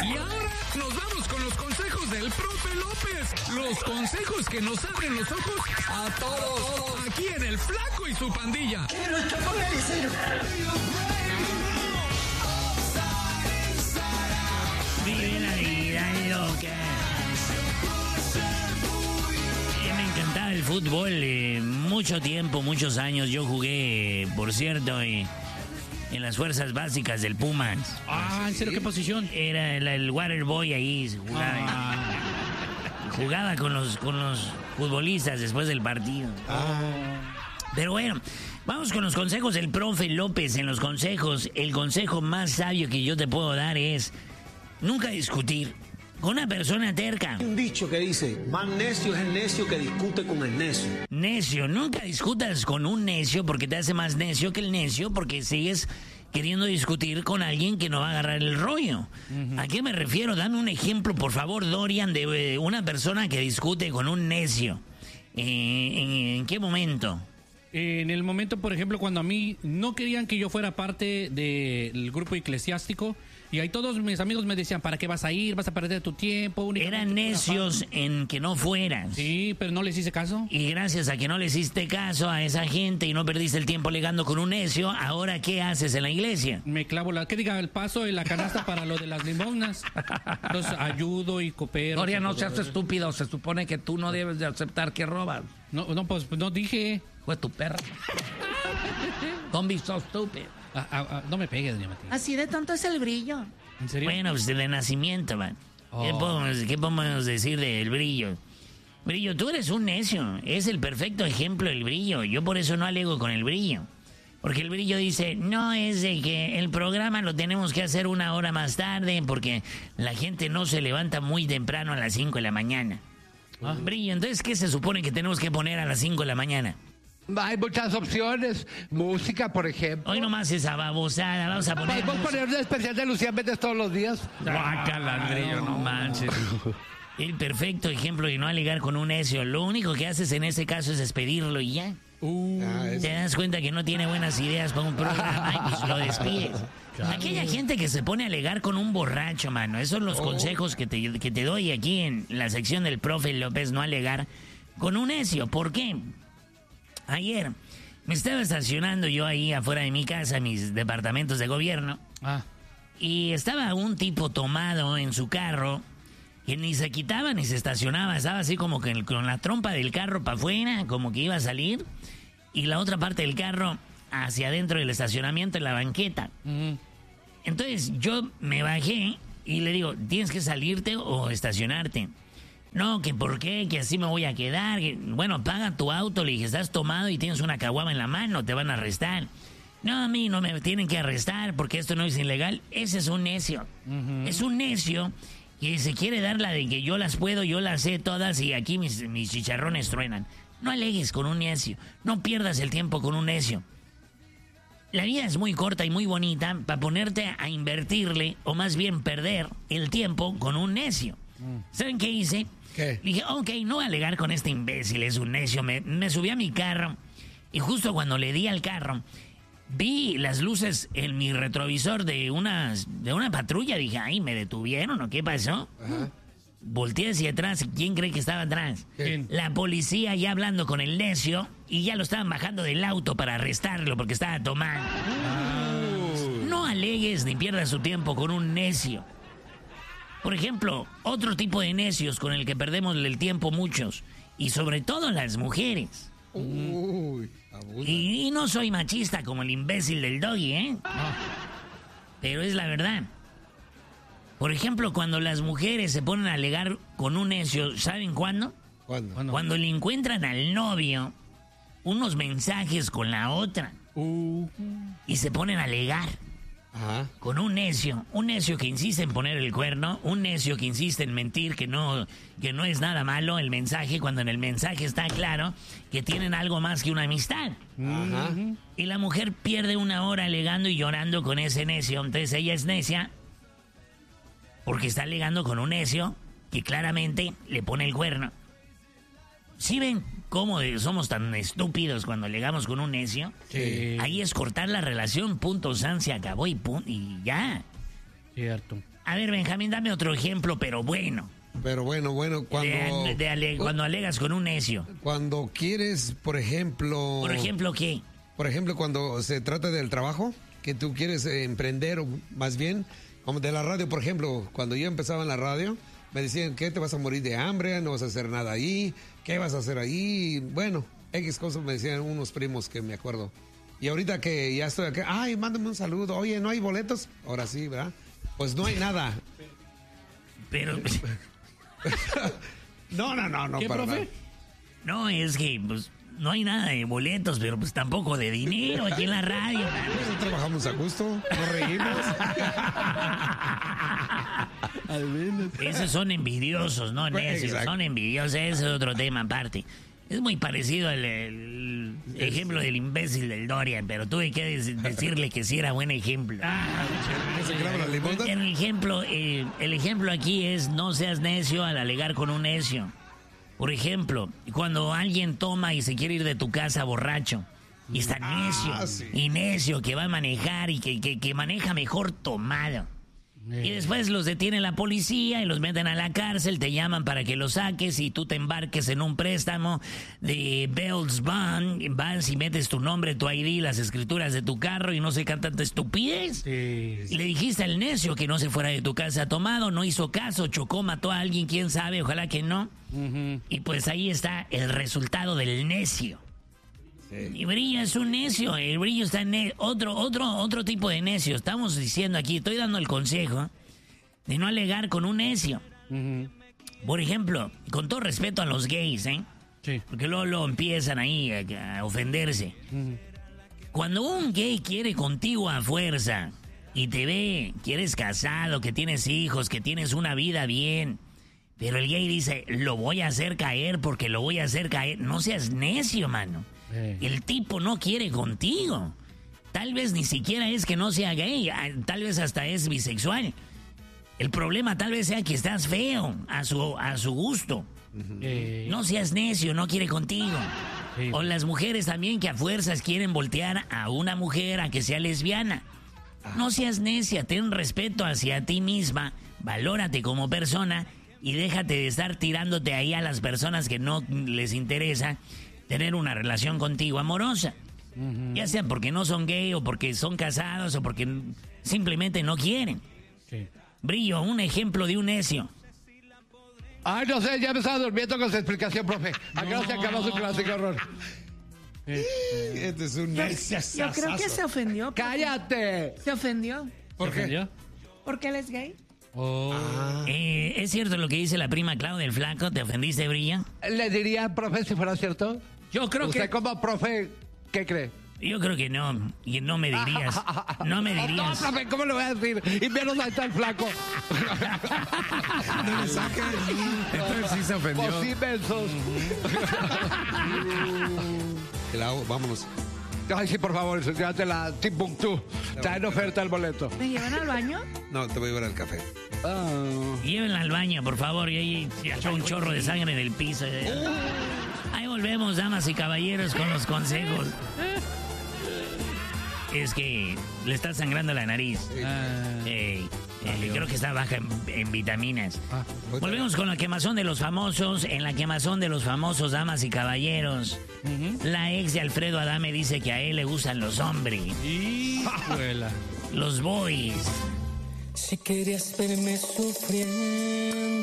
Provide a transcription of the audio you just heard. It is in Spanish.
Y ahora nos vamos con los consejos del profe López. Los consejos que nos abren los ojos a todos. Aquí en El Flaco y su pandilla. Vive la vida loca. Me encantaba el fútbol. Mucho tiempo, muchos años. Yo jugué, por cierto, en las fuerzas básicas del Pumas. ¿En serio qué posición? Era el water boy ahí. Jugaba con los futbolistas después del partido. Pero bueno, vamos con los consejos del profe López. En los consejos, el consejo más sabio que yo te puedo dar es nunca discutir con una persona terca. Un dicho que dice, más necio es el necio que discute con el necio. Necio, nunca discutas con un necio porque te hace más necio que el necio porque sigues queriendo discutir con alguien que no va a agarrar el rollo. ¿A qué me refiero? Dame un ejemplo, por favor, Dorian, de una persona que discute con un necio. ¿En qué momento? En el momento, por ejemplo, cuando a mí no querían que yo fuera parte del grupo eclesiástico y ahí todos mis amigos me decían, ¿para qué vas a ir? ¿Vas a perder tu tiempo? Eran necios en que no fueras. Sí, pero no les hice caso. Y gracias a que no le hiciste caso a esa gente y no perdiste el tiempo ligando con un necio, ¿ahora qué haces en la iglesia? Me clavo que diga el paso en la canasta para lo de las limosnas. Entonces ayudo y coopero. Gloria, no seas estúpido. Se supone que tú no debes de aceptar que robas. No, pues no dije. Fue tu perra. Don't be so stupid. No me pegues, doña Matías. Así de tonto es el brillo. ¿En serio? Bueno, pues de nacimiento, man. ¿Qué podemos decir del brillo? Brillo, tú eres un necio. Es el perfecto ejemplo del brillo. Yo por eso no alego con el brillo. Porque el brillo dice, no, es de que el programa lo tenemos que hacer 1 hora más tarde porque la gente no se levanta muy temprano a las 5 de la mañana. Brillo, entonces, ¿qué se supone que tenemos que poner a las 5 de la mañana? Hay muchas opciones. Música, por ejemplo. Hoy nomás esa babosada. Vamos a poner... ¿Podemos poner un especial de Lucía Méndez todos los días? Guácala, Brillo, no manches. El perfecto ejemplo de no alegar con un necio. Lo único que haces en ese caso es despedirlo y ya. Te das cuenta que no tiene buenas ideas para un programa y pues lo despides. Aquella gente que se pone a alegar con un borracho, mano. Esos son los consejos que te doy aquí en la sección del profe López, no alegar con un necio. ¿Por qué? Ayer me estaba estacionando yo ahí afuera de mi casa, mis departamentos de gobierno. Y estaba un tipo tomado en su carro que ni se quitaba ni se estacionaba. Estaba así como que con la trompa del carro para afuera, como que iba a salir. Y la otra parte del carro hacia adentro del estacionamiento en la banqueta. Entonces yo me bajé y le digo, ¿tienes que salirte o estacionarte? No, que por qué, que así me voy a quedar. Bueno, paga tu auto, le dije, estás tomado y tienes una caguama en la mano, te van a arrestar. No, a mí no me tienen que arrestar porque esto no es ilegal. Ese es un necio. Es un necio que se quiere dar la de que yo las puedo, yo las sé todas y aquí mis chicharrones truenan. No alegues con un necio, no pierdas el tiempo con un necio. La vida es muy corta y muy bonita para ponerte a invertirle, o más bien perder el tiempo con un necio. ¿Saben qué hice? ¿Qué? Dije, ok, no voy a alegar con este imbécil, es un necio. Me subí a mi carro y justo cuando le di al carro, vi las luces en mi retrovisor de una patrulla. Dije, ay, ¿me detuvieron o qué pasó? Volteé hacia atrás. ¿Quién cree que estaba atrás? ¿Quién? La policía ya hablando con el necio y ya lo estaban bajando del auto para arrestarlo porque estaba tomando. No alegues ni pierdas su tiempo con un necio. Por ejemplo, otro tipo de necios con el que perdemos el tiempo muchos, y sobre todo las mujeres. Y no soy machista como el imbécil del Doggy, ¿eh? Pero es la verdad. Por ejemplo, cuando las mujeres se ponen a alegar con un necio, ¿saben cuándo? ¿Cuándo? Cuando le encuentran al novio unos mensajes con la otra y se ponen a alegar. Con un necio que insiste en poner el cuerno, un necio que insiste en mentir que no es nada malo el mensaje, cuando en el mensaje está claro que tienen algo más que una amistad. Y la mujer pierde 1 hora alegando y llorando con ese necio. Entonces ella es necia porque está alegando con un necio que claramente le pone el cuerno. ¿Sí ven cómo somos tan estúpidos cuando alegamos con un necio? Sí. Ahí es cortar la relación, punto, san, se acabó y ya. Cierto. A ver, Benjamín, dame otro ejemplo, pero bueno. Pero bueno, Cuando alegas con un necio. Cuando quieres, por ejemplo... ¿Por ejemplo qué? Por ejemplo, cuando se trata del trabajo, que tú quieres emprender, o más bien, como de la radio, por ejemplo, cuando yo empezaba en la radio, me decían que te vas a morir de hambre, no vas a hacer nada ahí, ¿qué vas a hacer ahí? Bueno, X cosas me decían unos primos que me acuerdo. Y ahorita que ya estoy acá, ay, mándame un saludo, oye, ¿no hay boletos? Ahora sí, ¿verdad? Pues no hay nada. Pero... No, ¿Qué, para profe? nada. No, es que, pues, no hay nada de boletos, pero pues tampoco de dinero aquí en la radio. Pues, trabajamos a gusto, nos reímos. Esos son envidiosos, no necios, Exacto. son envidiosos, ese es otro tema aparte. Es muy parecido al el ejemplo del imbécil del Dorian, pero tuve que decirle que sí era buen ejemplo. ¿No se clava la limosna? El ejemplo aquí es no seas necio al alegar con un necio. Por ejemplo, cuando alguien toma y se quiere ir de tu casa borracho y está necio, sí. y necio que va a manejar y que maneja mejor tomado. Y después los detiene la policía y los meten a la cárcel, te llaman para que los saques y tú te embarques en un préstamo de Bells Bond, vas y metes tu nombre, tu ID, las escrituras de tu carro y no sé qué tanta estupidez. Y le dijiste al necio que no se fuera de tu casa tomado, no hizo caso, chocó, mató a alguien, quién sabe, ojalá que no. Y pues ahí está el resultado del necio. Y Brillo es un necio, el Brillo está en otro tipo de necio. Estamos diciendo aquí, estoy dando el consejo de no alegar con un necio. Por ejemplo, con todo respeto a los gays, Sí. porque luego empiezan ahí a ofenderse. Cuando un gay quiere contigo a fuerza y te ve que eres casado, que tienes hijos, que tienes una vida bien, pero el gay dice, lo voy a hacer caer porque lo voy a hacer caer, no seas necio, mano. El tipo no quiere contigo. Tal vez ni siquiera es que no sea gay, tal vez hasta es bisexual. El problema tal vez sea que estás feo a su gusto. No seas necio, no quiere contigo. O las mujeres también que a fuerzas quieren voltear a una mujer a que sea lesbiana. No seas necia, ten respeto hacia ti misma, valórate como persona y déjate de estar tirándote ahí a las personas que no les interesa tener una relación contigo amorosa. Ya sea porque no son gay o porque son casados o porque simplemente no quieren. Brillo, un ejemplo de un necio. Ay, no sé, ya me estaba durmiendo con su explicación, profe. Acá se acabó su clásico horror. Este es un necio. Yo creo que se ofendió. ¡Cállate! Se ofendió. ¿Por qué? ¿Ya? ¿Porque él es gay? ¿Es cierto lo que dice la prima Clau del flaco? ¿Te ofendiste, Brillo? Le diría, profe, si fuera cierto. Yo creo Usted que... como profe, ¿qué cree? Yo creo que no. Y no me dirías. No me No, dirías. profe, ¿cómo le voy a decir? Y menos ahí está el flaco. No le saca. Entonces sí se ofendió. Pues sí, mensos. Vámonos. Ay, sí, por favor, llévate la Timbuktu. Está en oferta el boleto. ¿Me llevan al baño? No, te voy a llevar al café. Llévenla al baño, por favor. Y ahí echó un chorro de sangre en el piso. Ahí volvemos, damas y caballeros, con los consejos. Es que le está sangrando la nariz. Creo que está baja en vitaminas. Volvemos con la quemazón de los famosos. En la quemazón de los famosos, damas y caballeros, la ex de Alfredo Adame dice que a él le gustan los hombres, Hijuela. los boys. Si querías verme sufriendo